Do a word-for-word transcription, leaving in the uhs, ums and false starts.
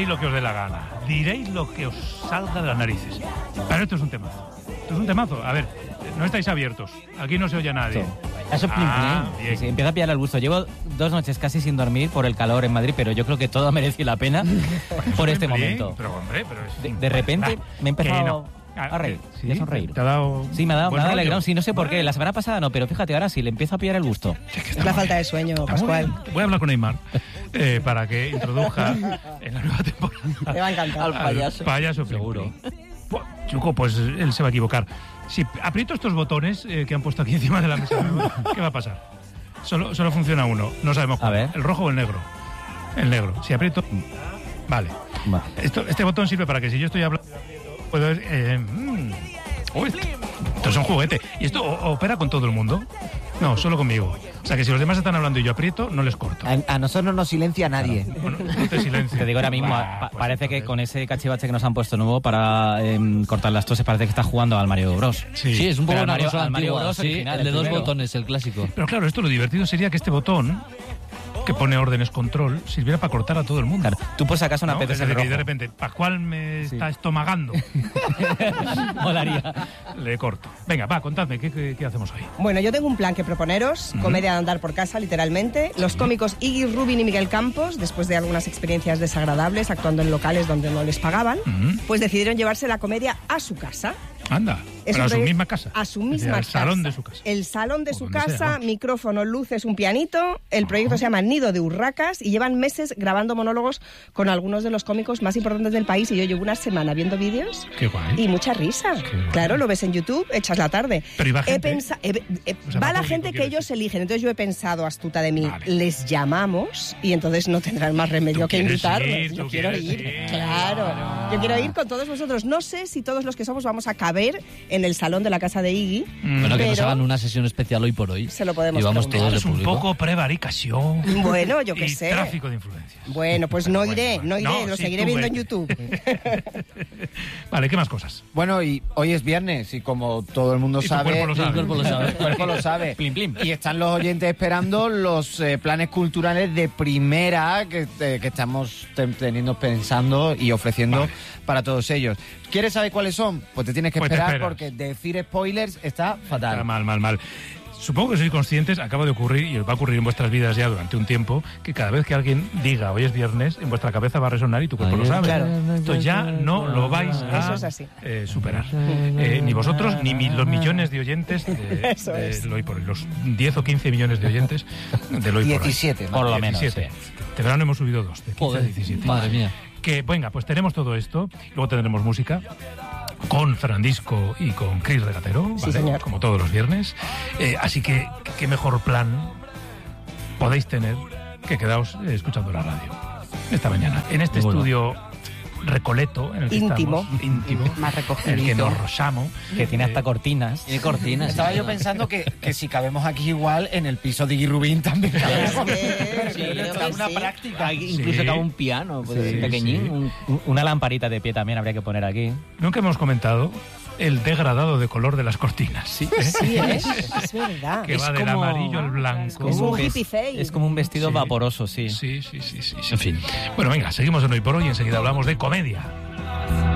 diréis lo que os dé la gana, diréis lo que os salga de las narices. Pero esto es un temazo. Esto es un temazo. A ver, no estáis abiertos. Aquí no se oye a nadie. Eso es plim, Ah, plim. bien. Sí, empieza a pillar el gusto. Llevo dos noches casi sin dormir por el calor en Madrid, pero yo creo que todo merece la pena por este Hombre, momento. Pero hombre, pero es... De, de repente Ah, me he empezado que no. a reír, ¿Sí? a sonreír. ¿Te ha dado Sí, me ha dado, me buen ha dado rollo? alegrón. Sí, no sé por qué. La semana pasada no, pero fíjate, ahora sí, le empiezo a pillar el gusto. Es la falta de sueño, Pascual. Voy a hablar con Neymar eh, para que introduzca en la nueva temporada Me va a encantar. Al payaso. payaso seguro. Chuco, pues él se va a equivocar. Si aprieto estos botones eh, que han puesto aquí encima de la mesa, ¿qué va a pasar? Solo, solo funciona uno, no sabemos cuál. A ver. ¿El rojo o el negro? El negro. Si aprieto... Vale. Va. Esto, este botón sirve para que si yo estoy hablando... Puedo... Eh, mm, oh, esto, esto es un juguete. ¿Y esto o- opera con todo el mundo? No, solo conmigo. O sea que si los demás están hablando y yo aprieto, no les corto. A, a nosotros no nos silencia nadie. Bueno, este silencio. Te digo ahora mismo, Bah, pa- pues parece que entonces- con ese cachivache que nos han puesto nuevo para em, cortar las toses, parece que está jugando al Mario Bros. Sí. Sí, es un poco Pero una al Mario- consola al Mario antigua, Bros. sí, original, el de el dos primero. botones, el clásico. Pero claro, esto lo divertido sería que este botón, que pone órdenes control, sirviera para cortar a todo el mundo. Claro, tú por si acaso no ¿No? Es apeteces el decir, que de rojo. repente, Pascual me Sí. está estomagando. Molaría. Le corto. Venga, va, contadme, ¿qué, qué, qué hacemos hoy? Bueno, yo tengo un plan que proponeros, comedia de andar por casa, literalmente. Los cómicos Iggy Rubin y Miguel Campos, después de algunas experiencias desagradables actuando en locales donde no les pagaban, Ujú. pues decidieron llevarse la comedia a su casa. Anda, Es pero a un su proye- misma casa. A su Es decir, misma al casa. salón de su casa. El salón de O su donde sea, casa, vamos. micrófono, luces, un pianito. El proyecto se llama Nido de Urracas y llevan meses grabando monólogos con algunos de los cómicos más importantes del país. Y yo llevo una semana viendo vídeos Qué guay. y mucha risa. Qué guay. Claro, lo ves en YouTube, echas la tarde. Pero ¿y va He gente? pensa- he- he- O sea, va va la público, gente que quiero ellos decir. eligen. Entonces yo he pensado, astuta de mí, Vale. les llamamos y entonces no tendrán más remedio Tú que quieres invitarlos. ir, yo tú quiero quieres ir, ir. claro. Yo quiero ir con todos vosotros. No sé si todos los que somos vamos a caber en el salón de la casa de Iggy. Mm, Bueno, que nos pero- hagan una sesión especial hoy por hoy. Se lo podemos Y vamos preguntar. todos es de un público. poco prevaricación. Bueno, yo qué y sé. tráfico de influencias. Bueno, pues no Bueno, iré, bueno. no iré, No, lo sí, seguiré tú viendo en vete. YouTube. Vale, ¿qué más cosas? Bueno, y hoy es viernes y como todo el mundo Y tu sabe... cuerpo lo sabe. El cuerpo lo sabe. El cuerpo lo sabe. Plim, plim. Y están los oyentes esperando los eh, planes culturales de primera que, eh, que estamos te- teniendo pensando y ofreciendo Vale. para todos ellos. ¿Quieres saber cuáles son? Pues te tienes que Pues te esperar esperas. porque decir spoilers está fatal. Está mal, mal, mal. Supongo que sois conscientes, acaba de ocurrir y os va a ocurrir en vuestras vidas ya durante un tiempo, que cada vez que alguien diga hoy es viernes, en vuestra cabeza va a resonar y tu cuerpo Ay, lo sabe. claro. Esto ya no lo vais a Eso es así. eh, superar. Eh, ni vosotros, ni mi- los millones de oyentes de, Eso de es. Lo Hoy por Hoy, los diez o quince millones de oyentes de Lo Hoy por Hoy. diecisiete, Por lo menos, diecisiete. De verano hemos subido dos, de quince a Joder, diecisiete. madre mía. Que, venga, pues tenemos todo esto, luego tendremos música con Fernandisco y con Chris Regatero, Sí, ¿vale? señor. Como todos los viernes. Eh, así que, qué mejor plan podéis tener que quedaos eh, escuchando la radio esta mañana. En este Bueno. estudio recoleto, en el que Íntimo. estamos, íntimo, Más en el que recogidito. nos rozamos. Que tiene hasta Eh, cortinas. Tiene cortinas. Estaba yo pensando que, que si cabemos aquí igual, en el piso de Iggy Rubin también cabemos. Es que- Sí, creo esto que es una sí. práctica. Incluso Sí. cabe un piano, puede ser Sí, pequeñín. sí. un- Una lamparita de pie también habría que poner aquí. Nunca hemos comentado el degradado de color de las cortinas. ¿Sí? Sí, es, es verdad. Que Es va del como- amarillo al blanco. Es un ves- hippie face. Es como un vestido Sí. vaporoso, sí. Sí, sí, sí, sí, sí. En fin. Bueno, venga, seguimos en Hoy por Hoy y enseguida hablamos de comedia.